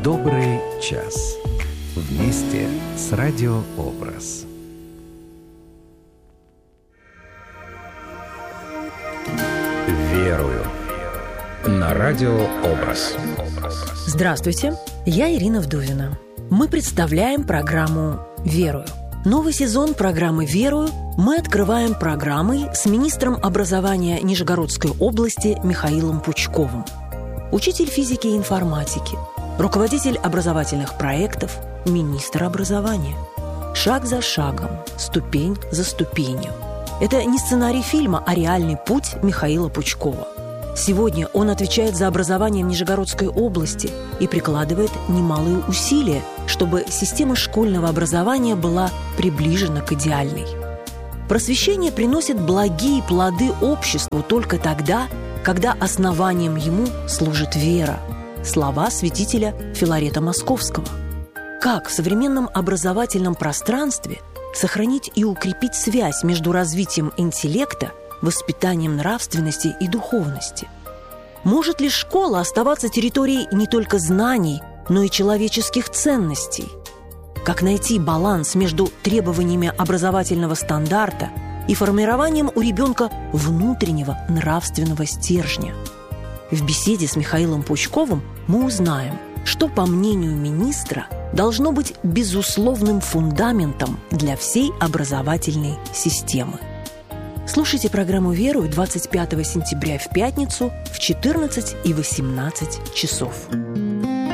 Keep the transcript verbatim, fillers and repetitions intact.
Добрый час. Вместе с Радио Образ. Верую. На Радио Образ. Здравствуйте, я Ирина Вдовина. Мы представляем программу «Верую». Новый сезон программы «Верую» мы открываем программой с министром образования Нижегородской области Михаилом Пучковым. Учитель физики и информатики, руководитель образовательных проектов, министр образования. Шаг за шагом, ступень за ступенью. Это не сценарий фильма, а реальный путь Михаила Пучкова. Сегодня он отвечает за образование в Нижегородской области и прикладывает немалые усилия, чтобы система школьного образования была приближена к идеальной. Просвещение приносит благие плоды обществу только тогда, когда основанием ему служит вера. Слова святителя Филарета Московского. Как в современном образовательном пространстве сохранить и укрепить связь между развитием интеллекта, воспитанием нравственности и духовности? Может ли школа оставаться территорией не только знаний, но и человеческих ценностей? Как найти баланс между требованиями образовательного стандарта и формированием у ребенка внутреннего нравственного стержня? В беседе с Михаилом Пучковым мы узнаем, что, по мнению министра, должно быть безусловным фундаментом для всей образовательной системы. Слушайте программу «Верую» двадцать пятого сентября в пятницу в четырнадцать и восемнадцать часов.